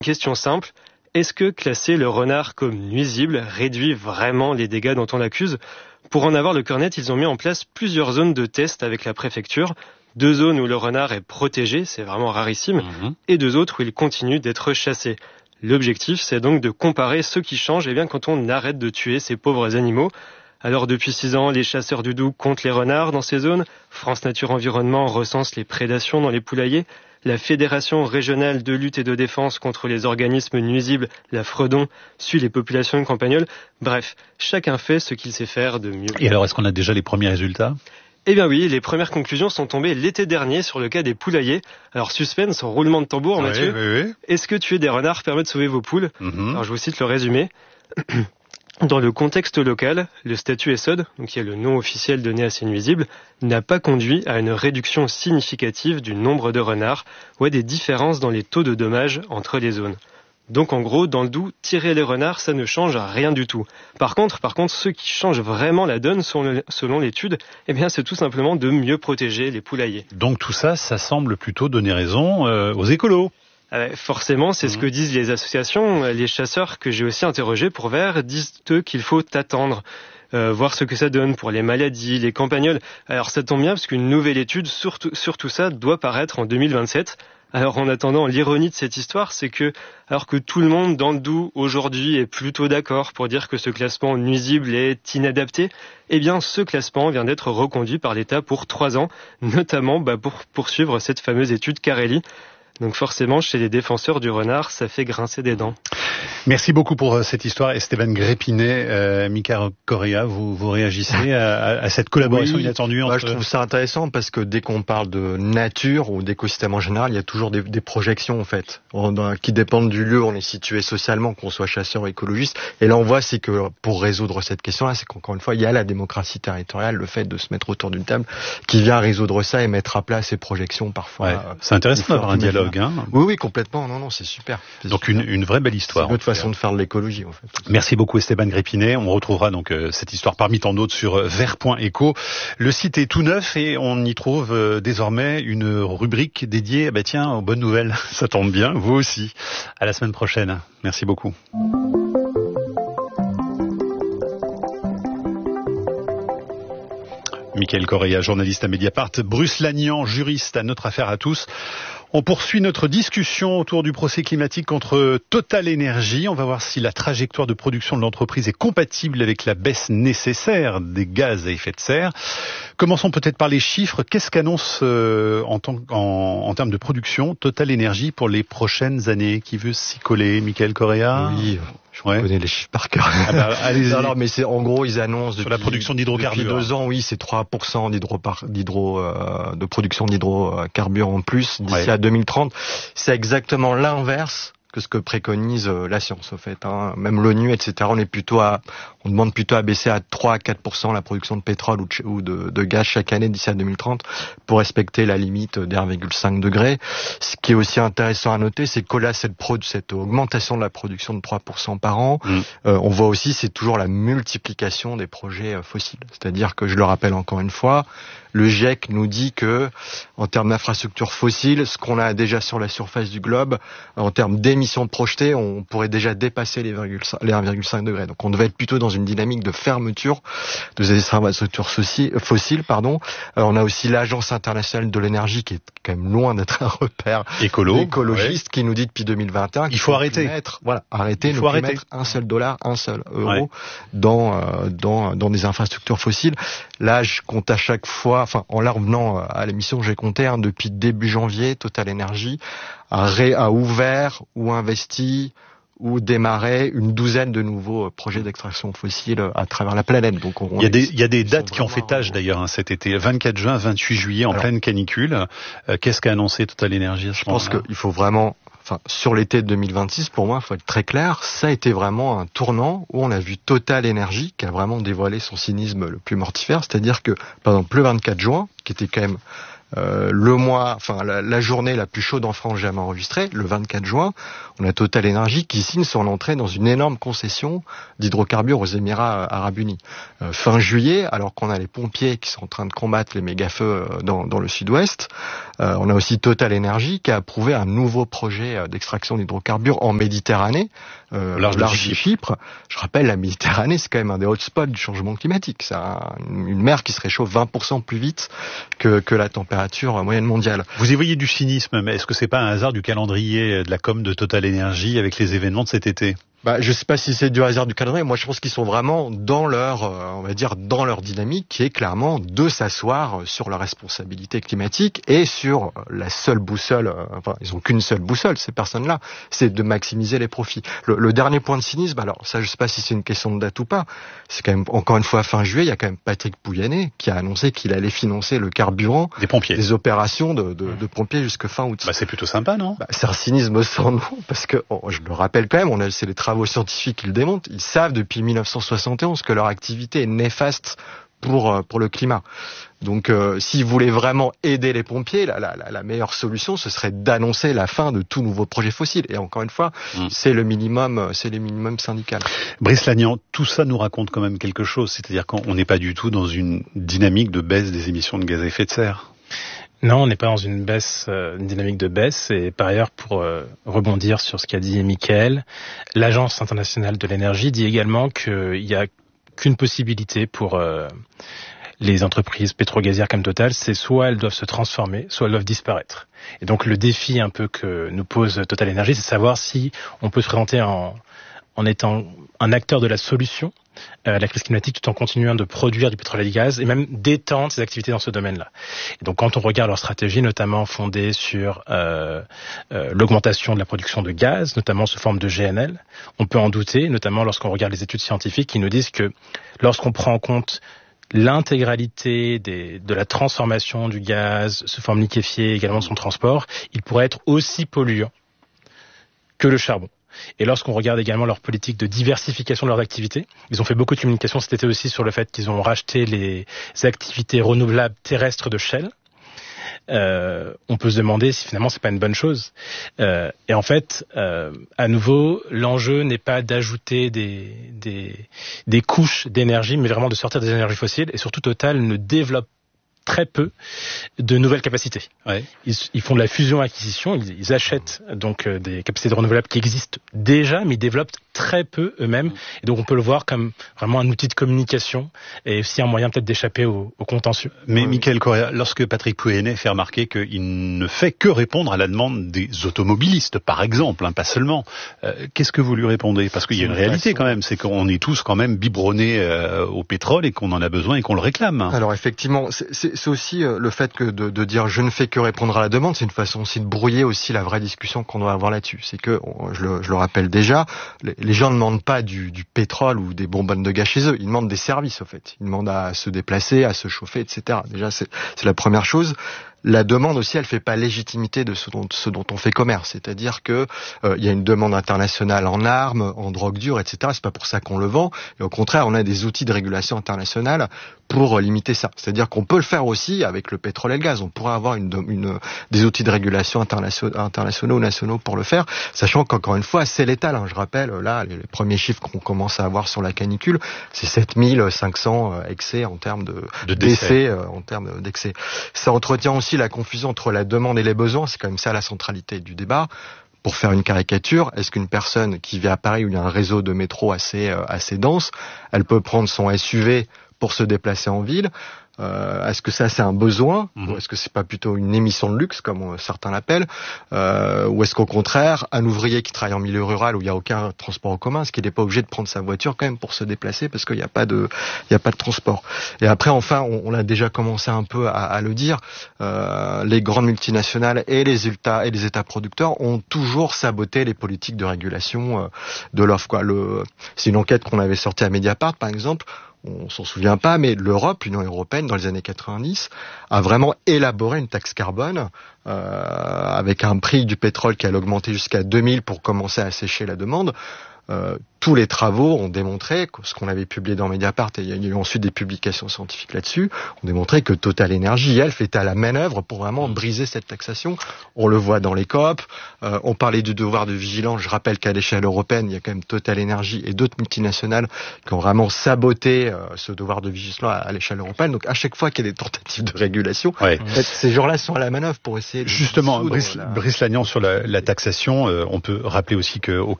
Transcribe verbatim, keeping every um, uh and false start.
Question simple, est-ce que classer le renard comme nuisible réduit vraiment les dégâts dont on l'accuse ? Pour en avoir le cœur net, ils ont mis en place plusieurs zones de test avec la préfecture. Deux zones où le renard est protégé, c'est vraiment rarissime, mmh. et deux autres où il continue d'être chassé. L'objectif, c'est donc de comparer ce qui change eh bien, quand on arrête de tuer ces pauvres animaux. Alors depuis six ans, les chasseurs du Doubs comptent les renards dans ces zones. France Nature Environnement recense les prédations dans les poulaillers. La Fédération régionale de lutte et de défense contre les organismes nuisibles, la Fredon, suit les populations de campagnols. Bref, chacun fait ce qu'il sait faire de mieux. Et alors, est-ce qu'on a déjà les premiers résultats ? Eh bien oui, les premières conclusions sont tombées l'été dernier sur le cas des poulaillers. Alors suspense, roulement de tambour, oui, Mathieu. Oui, oui. Est-ce que tuer des renards permet de sauver vos poules ? mm-hmm. Alors je vous cite le résumé. Dans le contexte local, le statut E S O D, qui est le nom officiel donné à ces nuisibles, n'a pas conduit à une réduction significative du nombre de renards ou à des différences dans les taux de dommages entre les zones. Donc en gros, dans le Doubs, tirer les renards, ça ne change rien du tout. Par contre, par contre, ce qui change vraiment la donne, selon l'étude, eh bien, c'est tout simplement de mieux protéger les poulaillers. Donc tout ça, ça semble plutôt donner raison euh, aux écolos. Euh, forcément, c'est mmh. ce que disent les associations. Les chasseurs que j'ai aussi interrogés pour Vert disent eux qu'il faut attendre, euh, voir ce que ça donne pour les maladies, les campagnols. Alors ça tombe bien parce qu'une nouvelle étude sur tout, sur tout ça doit paraître en deux mille vingt-sept. Alors en attendant, l'ironie de cette histoire, c'est que alors que tout le monde dans le Doubs aujourd'hui est plutôt d'accord pour dire que ce classement nuisible est inadapté, eh bien ce classement vient d'être reconduit par l'État pour trois ans, notamment bah, pour poursuivre cette fameuse étude Carelli. Donc forcément, chez les défenseurs du renard, ça fait grincer des dents. Merci beaucoup pour cette histoire, Esteban Grépinet. Euh, Mika Correa, vous, vous réagissez à, à cette collaboration oui, inattendue entre... Bah, je trouve ça intéressant parce que dès qu'on parle de nature ou d'écosystème en général, il y a toujours des, des projections en fait, qui dépendent du lieu où on est situé socialement, qu'on soit chasseur ou écologiste. Et là, on voit c'est que pour résoudre cette question-là, c'est qu'encore une fois, il y a la démocratie territoriale, le fait de se mettre autour d'une table, qui vient résoudre ça et mettre à plat ces projections parfois. Ouais, c'est intéressant d'avoir un dialogue. Hein. Oui, oui, complètement. Non, non, c'est super. C'est donc super. Une, une vraie belle histoire. C'est une autre façon de faire de l'écologie, en fait. Merci beaucoup, Esteban Grépinet. On retrouvera donc euh, cette histoire parmi tant d'autres sur euh, vert point éco. Le site est tout neuf et on y trouve euh, désormais une rubrique dédiée, bah tiens, aux bonnes nouvelles. Ça tombe bien, vous aussi. À la semaine prochaine. Merci beaucoup. Mickaël Correa, journaliste à Mediapart. Bruce Lagnan, juriste à Notre Affaire à tous. On poursuit notre discussion autour du procès climatique contre Total Energy. On va voir si la trajectoire de production de l'entreprise est compatible avec la baisse nécessaire des gaz à effet de serre. Commençons peut-être par les chiffres. Qu'est-ce qu'annonce euh, en, en, en termes de production Total Energy pour les prochaines années? Qui veut s'y coller? Mickaël Correa? Oui, je ouais. connais les chiffres par cœur. Ah bah, allez-y. Alors, mais c'est en gros, ils annoncent sur depuis, la production d'hydrocarbures. Depuis deux ans, oui, c'est trois pour cent d'hydro, d'hydro, euh, de production d'hydrocarbures en plus d'ici ouais. à deux mille trente. C'est exactement l'inverse que ce que préconise euh, la science, au fait. Hein. Même l'ONU, et cetera. On est plutôt à, on demande plutôt à baisser à trois à quatre pour cent la production de pétrole ou de, ou de, de gaz chaque année d'ici à deux mille trente pour respecter la limite d'un virgule cinq degré. Ce qui est aussi intéressant à noter, c'est que là, cette, pro, cette augmentation de la production de trois pour cent par an, mmh. euh, on voit aussi, c'est toujours la multiplication des projets euh, fossiles. C'est-à-dire que, je le rappelle encore une fois, le GIEC nous dit que, en termes d'infrastructures fossiles, ce qu'on a déjà sur la surface du globe, en termes d'émissions projetées, on pourrait déjà dépasser les, les un virgule cinq degrés. Donc on devait être plutôt dans une dynamique de fermeture de ces infrastructures fossiles. Pardon. Euh, on a aussi l'Agence internationale de l'énergie qui est quand même loin d'être un repère Écolo, écologiste, ouais. qui nous dit depuis deux mille vingt et un il faut arrêter. Mettre, voilà, arrêter, il ne faut plus arrêter. mettre un seul dollar, un seul euro ouais. dans, euh, dans, dans des infrastructures fossiles. Là, je compte à chaque fois, enfin, en là revenant à l'émission, j'ai compté, hein, depuis début janvier, Total Energy a, ré, a ouvert ou investi ou démarré une douzaine de nouveaux projets d'extraction fossile à travers la planète. Donc, on, il y a des, il y a des dates qui ont fait tâche d'ailleurs hein, cet été, vingt-quatre juin, vingt-huit juillet, en Alors, pleine canicule. Euh, qu'est-ce qu'a annoncé Total Energy à ce Je pense qu'il faut vraiment... Enfin, sur l'été deux mille vingt-six, pour moi, il faut être très clair, ça a été vraiment un tournant où on a vu Total Energy qui a vraiment dévoilé son cynisme le plus mortifère, c'est-à-dire que, par exemple, le vingt-quatre juin, qui était quand même euh, le mois, enfin la, la journée la plus chaude en France jamais enregistrée, le vingt-quatre juin, on a Total Energy qui signe son entrée dans une énorme concession d'hydrocarbures aux Émirats Arabes Unis. Euh, fin juillet, alors qu'on a les pompiers qui sont en train de combattre les méga-feux dans, dans le sud-ouest, euh, on a aussi Total Energy qui a approuvé un nouveau projet d'extraction d'hydrocarbures en Méditerranée, euh, large, large de Chypre. Je rappelle, la Méditerranée, c'est quand même un des hotspots du changement climatique. C'est un, une mer qui se réchauffe vingt pour cent plus vite que, que la température moyenne mondiale. Vous y voyez du cynisme, mais est-ce que c'est pas un hasard du calendrier de la com de Total Energy avec les événements de cet été ? Bah, je sais pas si c'est du hasard du calendrier. Moi, je pense qu'ils sont vraiment dans leur, euh, on va dire, dans leur dynamique, qui est clairement de s'asseoir sur la responsabilité climatique et sur la seule boussole. Euh, enfin, ils ont qu'une seule boussole, ces personnes-là, c'est de maximiser les profits. Le, le dernier point de cynisme, alors ça, je sais pas si c'est une question de date ou pas. C'est quand même encore une fois fin juillet, il y a quand même Patrick Pouyanné qui a annoncé qu'il allait financer le carburant des pompiers, des opérations de, de, de pompiers jusque fin août. Bah, c'est plutôt sympa, non ? Bah, c'est un cynisme sans nom, parce que oh, je le rappelle quand même, on a c'est les travaux scientifiques qui le démontrent, ils savent depuis mille neuf cent soixante et onze que leur activité est néfaste pour pour le climat. Donc, euh, s'ils voulaient vraiment aider les pompiers, la, la, la meilleure solution, ce serait d'annoncer la fin de tout nouveau projet fossile. Et encore une fois, mmh. c'est le minimum, c'est le minimum syndical. Brice Lagnan, tout ça nous raconte quand même quelque chose, c'est-à-dire qu'on n'est pas du tout dans une dynamique de baisse des émissions de gaz à effet de serre. Non, on n'est pas dans une baisse, euh, une dynamique de baisse. Et par ailleurs, pour euh, rebondir sur ce qu'a dit Mickaël, l'Agence internationale de l'énergie dit également qu'il n'y a qu'une possibilité pour euh, les entreprises pétro-gazières comme Total, c'est soit elles doivent se transformer, soit elles doivent disparaître. Et donc le défi un peu que nous pose Total Energy, c'est de savoir si on peut se présenter en, en étant un acteur de la solution à la crise climatique tout en continuant de produire du pétrole et du gaz et même d'étendre ses activités dans ce domaine-là. Et donc quand on regarde leur stratégie, notamment fondée sur euh, euh, l'augmentation de la production de gaz, notamment sous forme de G N L, on peut en douter, notamment lorsqu'on regarde les études scientifiques qui nous disent que lorsqu'on prend en compte l'intégralité des, de la transformation du gaz sous forme liquéfiée, également de son transport, il pourrait être aussi polluant que le charbon. Et lorsqu'on regarde également leur politique de diversification de leurs activités, ils ont fait beaucoup de communication cet été aussi sur le fait qu'ils ont racheté les activités renouvelables terrestres de Shell. Euh, on peut se demander si finalement c'est pas une bonne chose. Euh, et en fait, euh, à nouveau, l'enjeu n'est pas d'ajouter des, des, des couches d'énergie, mais vraiment de sortir des énergies fossiles. Et surtout, Total ne développe très peu de nouvelles capacités. Ouais. Ils, ils font de la fusion-acquisition, ils, ils achètent donc euh, des capacités de renouvelables qui existent déjà, mais ils développent très peu eux-mêmes. Et donc on peut le voir comme vraiment un outil de communication et aussi un moyen peut-être d'échapper au, au contentieux. Mais Mickaël Correa, lorsque Patrick Pouyanné fait remarquer qu'il ne fait que répondre à la demande des automobilistes, par exemple, hein, pas seulement, euh, qu'est-ce que vous lui répondez ? Parce qu'il y a une réalité quand même, c'est qu'on est tous quand même biberonnés euh, au pétrole et qu'on en a besoin et qu'on le réclame. Alors effectivement, c'est, c'est, c'est aussi le fait que de, de dire je ne fais que répondre à la demande, c'est une façon aussi de brouiller aussi la vraie discussion qu'on doit avoir là-dessus. C'est que, je le, je le rappelle déjà, les, les gens ne demandent pas du, du pétrole ou des bonbonnes de gaz chez eux, ils demandent des services au fait. Ils demandent à se déplacer, à se chauffer, et cetera. Déjà, c'est, c'est la première chose. La demande aussi, elle fait pas légitimité de ce dont, ce dont on fait commerce. C'est-à-dire que euh, il y a une demande internationale en armes, en drogue dure, et cetera. C'est pas pour ça qu'on le vend. Et au contraire, on a des outils de régulation internationale pour limiter ça. C'est-à-dire qu'on peut le faire aussi avec le pétrole et le gaz. On pourrait avoir une, une, des outils de régulation internationaux, internationaux ou nationaux pour le faire, sachant qu'encore une fois, c'est létal. Hein. Je rappelle, là, les, les premiers chiffres qu'on commence à avoir sur la canicule, c'est sept mille cinq cents excès en termes de, de décès, décès, euh, en termes d'excès. Ça entretient aussi la confusion entre la demande et les besoins, c'est quand même ça la centralité du débat. Pour faire une caricature, est-ce qu'une personne qui vit à Paris où il y a un réseau de métro assez euh, assez dense, elle peut prendre son S U V pour se déplacer en ville ? Euh, est-ce que ça c'est un besoin mmh. ou est-ce que c'est pas plutôt une émission de luxe comme certains l'appellent, euh, ou est-ce qu'au contraire un ouvrier qui travaille en milieu rural où il y a aucun transport en commun, est-ce qu'il n'est pas obligé de prendre sa voiture quand même pour se déplacer parce qu'il n'y a pas de il y a pas de transport. Et après enfin on, on a déjà commencé un peu à, à le dire, euh, les grandes multinationales et les États et les États producteurs ont toujours saboté les politiques de régulation euh, de l'offre quoi. Le, c'est une enquête qu'on avait sortie à Mediapart par exemple. On s'en souvient pas, mais l'Europe, l'Union européenne, dans les années quatre-vingt-dix, a vraiment élaboré une taxe carbone euh, avec un prix du pétrole qui allait augmenter jusqu'à deux mille pour commencer à sécher la demande. euh, tous les travaux ont démontré, ce qu'on avait publié dans Mediapart, et il y a eu ensuite des publications scientifiques là-dessus, ont démontré que Total Energy, elle, fait à la manœuvre pour vraiment briser cette taxation. On le voit dans les coop. Euh, on parlait du devoir de vigilance. Je rappelle qu'à l'échelle européenne, il y a quand même Total Energy et d'autres multinationales qui ont vraiment saboté euh, ce devoir de vigilance à, à l'échelle européenne. Donc à chaque fois qu'il y a des tentatives de régulation, ouais. en fait, ces gens-là sont à la manœuvre pour essayer de... Justement, dissoudre Brice, la... Brice Lagnan, sur la, la taxation, euh, on peut rappeler aussi qu'au